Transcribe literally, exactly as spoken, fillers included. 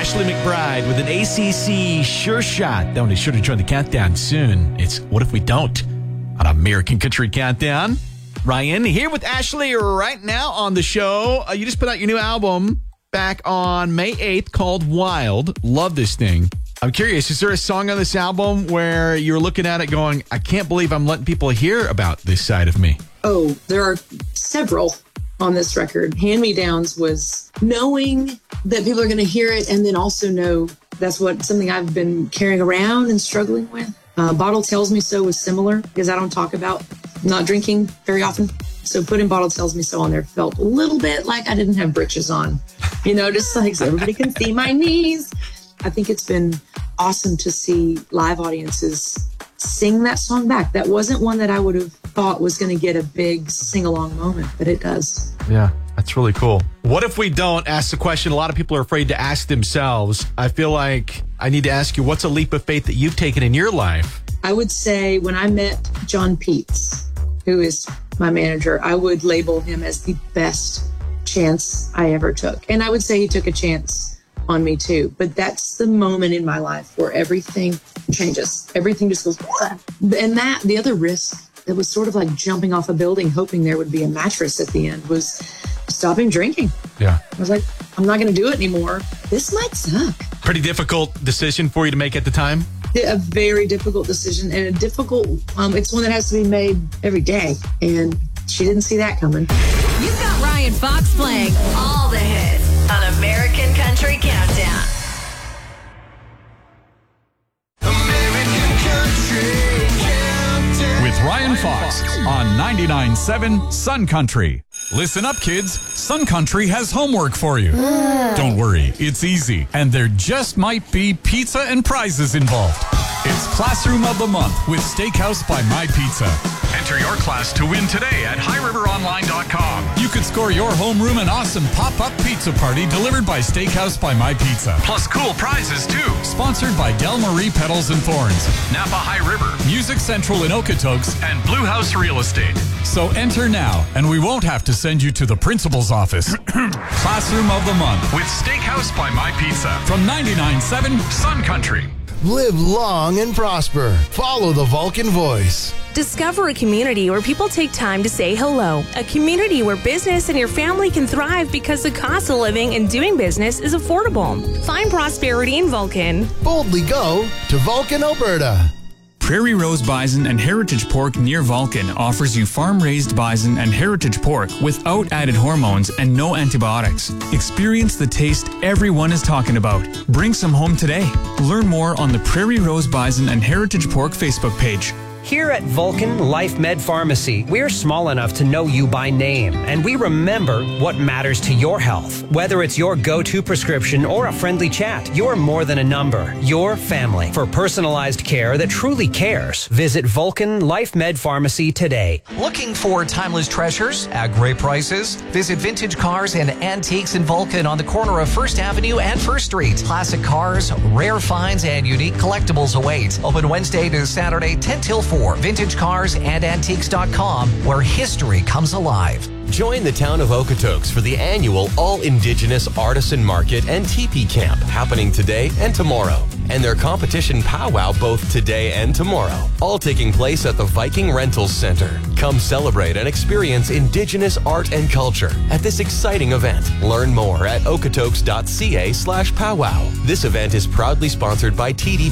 Ashley McBryde with an A C C Sure Shot. Don't be sure to join the countdown soon. It's What If We Don't on American Country Countdown. Ryan here with Ashley right now on the show. Uh, you just put out your new album back on May eighth called Wild. Love this thing. I'm curious, is there a song on this album where you're looking at it going, I can't believe I'm letting people hear about this side of me? Oh, there are several on this record. Hand-Me-Downs was knowing that people are going to hear it and then also know that's what something I've been carrying around and struggling with. Uh, Bottle Tells Me So was similar because I don't talk about not drinking very often. So putting Bottle Tells Me So on there felt a little bit like I didn't have britches on, you know, just like so everybody can see my knees. I think it's been awesome to see live audiences sing that song back. That wasn't one that I would have thought was going to get a big sing-along moment, but it does. Yeah, that's really cool. What if we don't ask the question a lot of people are afraid to ask themselves? I feel like I need to ask you, what's a leap of faith that you've taken in your life? I would say when I met John Peets, who is my manager, I would label him as the best chance I ever took. And I would say he took a chance on me too. But that's the moment in my life where everything changes. Everything just goes, Wah! And that, the other risk that was sort of like jumping off a building, hoping there would be a mattress at the end, was stopping drinking. Yeah. I was like, I'm not going to do it anymore. This might suck. Pretty difficult decision for you to make at the time? A very difficult decision and a difficult, um, it's one that has to be made every day. And she didn't see that coming. You've got Ryan Fox playing all the hits on American Country Countdown. American Country Countdown. With Ryan Fox on ninety-nine point seven Sun Country. Listen up, kids. Sun Country has homework for you. Don't worry, it's easy. And there just might be pizza and prizes involved. It's Classroom of the Month with Steakhouse by My Pizza. Enter your class to win today at high river online dot com. You could score your homeroom an awesome pop-up pizza party delivered by Steakhouse by My Pizza. Plus cool prizes, too. Sponsored by Del Marie Petals and Thorns, Napa High River, Music Central in Okotoks, and Blue House Real Estate. So enter now, and we won't have to send you to the principal's office. Classroom of the Month with Steakhouse by My Pizza from ninety-nine point seven Sun Country. Live long and prosper. Follow the Vulcan Voice. Discover a community where people take time to say hello. A community where business and your family can thrive because the cost of living and doing business is affordable. Find prosperity in Vulcan. Boldly go to Vulcan, Alberta. Prairie Rose Bison and Heritage Pork near Vulcan offers you farm-raised bison and heritage pork without added hormones and no antibiotics. Experience the taste everyone is talking about. Bring some home today. Learn more on the Prairie Rose Bison and Heritage Pork Facebook page. Here at Vulcan Life Med Pharmacy, we're small enough to know you by name, and we remember what matters to your health. Whether it's your go-to prescription or a friendly chat, you're more than a number. Your family. For personalized care that truly cares, visit Vulcan Life Med Pharmacy today. Looking for timeless treasures at great prices? Visit Vintage Cars and Antiques in Vulcan on the corner of First Avenue and First Street. Classic cars, rare finds, and unique collectibles await. Open Wednesday to Saturday, ten till four. Vintage Cars and Antiques dot com, where history comes alive. Join the town of Okotoks for the annual All-Indigenous Artisan Market and Teepee Camp happening today and tomorrow. And their competition powwow both today and tomorrow. All taking place at the Viking Rentals Center. Come celebrate and experience Indigenous art and culture at this exciting event. Learn more at okotoks dot c a slash powwow. This event is proudly sponsored by T D